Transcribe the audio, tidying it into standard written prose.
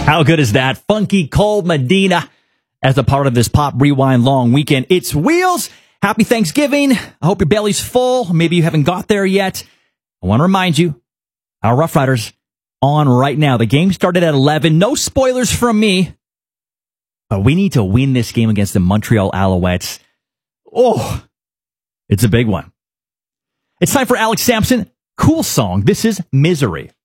How good is that? Funky Cold Medina as a part of this Pop Rewind long weekend. It's Wheels. Happy Thanksgiving. I hope your belly's full. Maybe you haven't got there yet. I want to remind you, our Rough Riders on right now. The game started at 11. No spoilers from me. But we need to win this game against the Montreal Alouettes. Oh, it's a big one. It's time for Alex Sampson. Cool song. This is Misery.